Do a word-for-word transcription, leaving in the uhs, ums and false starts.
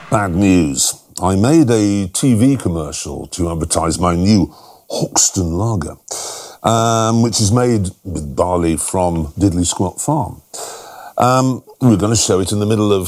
Bad news. I made a T V commercial to advertise my new Hoxton Lager, um, which is made with barley from Diddley Squat Farm. Um, we were going to show it in the middle of